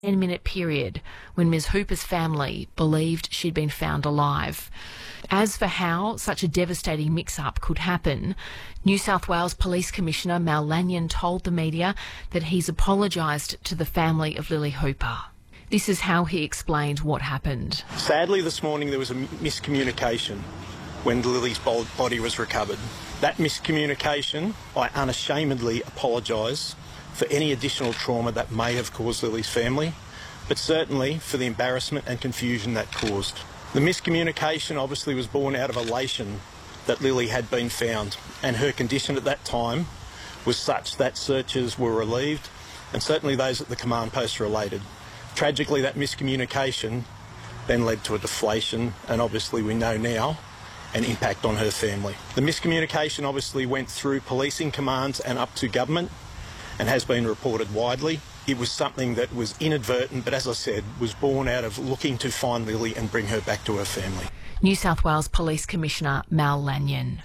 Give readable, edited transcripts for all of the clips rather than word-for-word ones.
10-minute period when Ms Hooper's family believed she'd been found alive. As for how such a devastating mix-up could happen, New South Wales Police Commissioner Mal Lanyon told the media that he's apologised to the family of Lily Hooper. This is how he explained what happened. Sadly, this morning there was a miscommunication when Lily's body was recovered. That miscommunication, I unashamedly apologise for any additional trauma that may have caused Lily's family, but certainly for the embarrassment and confusion that caused. The miscommunication obviously was born out of elation that Lily had been found, and her condition at that time was such that searches were relieved, and certainly those at the command post were elated. Tragically, that miscommunication then led to a deflation, and obviously we know now, an impact on her family. The miscommunication obviously went through policing commands and up to government and has been reported widely. It was something that was inadvertent, but as I said, was born out of looking to find Lily and bring her back to her family. New South Wales Police Commissioner Mal Lanyon.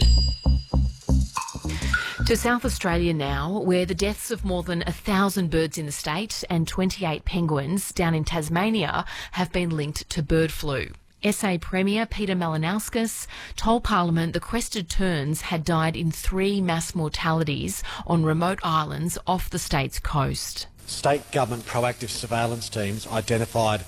To South Australia now, where the deaths of more than 1,000 birds in the state and 28 penguins down in Tasmania have been linked to bird flu. SA Premier Peter Malinauskas told Parliament the crested terns had died in 3 mass mortalities on remote islands off the state's coast. State government proactive surveillance teams identified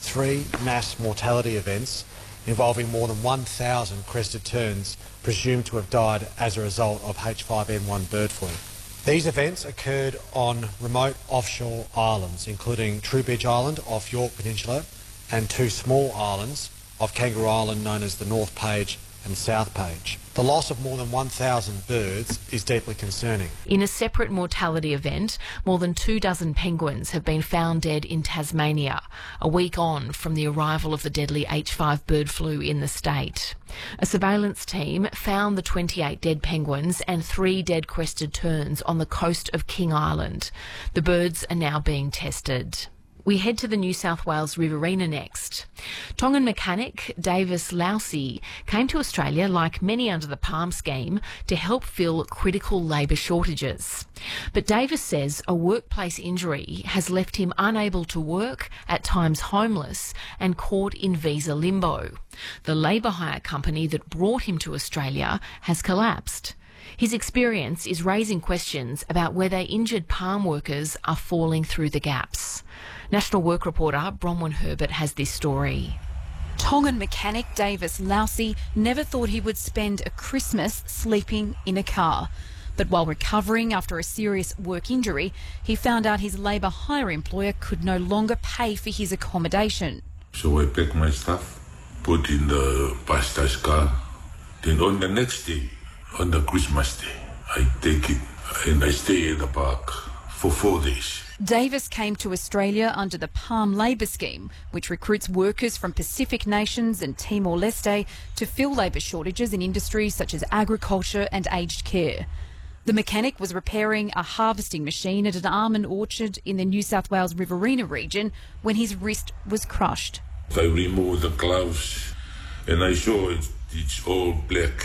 3 mass mortality events involving more than 1,000 crested terns presumed to have died as a result of H5N1 bird flu. These events occurred on remote offshore islands, including True Beach Island off York Peninsula and 2 small islands off Kangaroo Island known as the North Page and South Page. The loss of more than 1,000 birds is deeply concerning. In a separate mortality event, more than 24 penguins have been found dead in Tasmania, a week on from the arrival of the deadly H5 bird flu in the state. A surveillance team found the 28 dead penguins and 3 dead crested terns on the coast of King Island. The birds are now being tested. We head to the New South Wales Riverina next. Tongan mechanic Davis Lousy came to Australia, like many under the PALM scheme, to help fill critical labour shortages. But Davis says a workplace injury has left him unable to work, at times homeless, and caught in visa limbo. The labour hire company that brought him to Australia has collapsed. His experience is raising questions about whether injured palm workers are falling through the gaps. National Work reporter Bronwyn Herbert has this story. Tongan mechanic Davis Lousy never thought he would spend a Christmas sleeping in a car. But while recovering after a serious work injury, he found out his labour hire employer could no longer pay for his accommodation. So I packed my stuff, put in the pastor's car. Then on the next day, on the Christmas day, I take it and I stay in the park for 4 days. Davis came to Australia under the PALM Labour Scheme, which recruits workers from Pacific nations and Timor-Leste to fill labour shortages in industries such as agriculture and aged care. The mechanic was repairing a harvesting machine at an almond orchard in the New South Wales Riverina region when his wrist was crushed. I removed the gloves and I saw it's all black.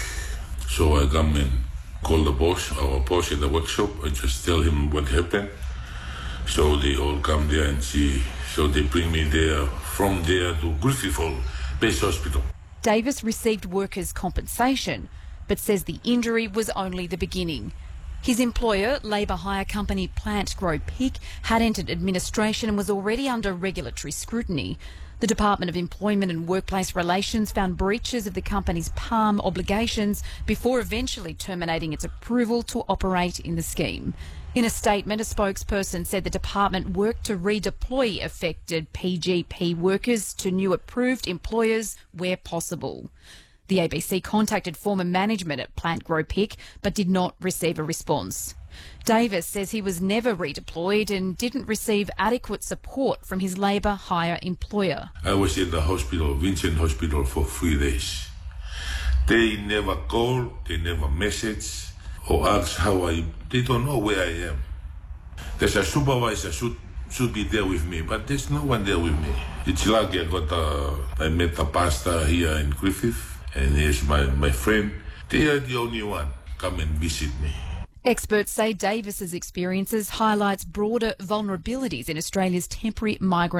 So I come and call the boss, our boss in the workshop, and just tell him what happened. So they all come there and see. So they bring me there, from there to Griffith Hall Base Hospital. Davis received workers' compensation, but says the injury was only the beginning. His employer, labour hire company Plant Grow Pick, had entered administration and was already under regulatory scrutiny. The Department of Employment and Workplace Relations found breaches of the company's PALM obligations before eventually terminating its approval to operate in the scheme. In a statement, a spokesperson said the department worked to redeploy affected PGP workers to new approved employers where possible. The ABC contacted former management at Plant Grow Pick but did not receive a response. Davis says he was never redeployed and didn't receive adequate support from his labour hire employer. I was in the hospital, Vincent Hospital, for 3 days. They never call, they never message or ask how they don't know where I am. There's a supervisor should be there with me, but there's no one there with me. It's lucky I met a pastor here in Griffith, and he's my friend. They are the only one come and visit me. Experts say Davis's experiences highlights broader vulnerabilities in Australia's temporary migrant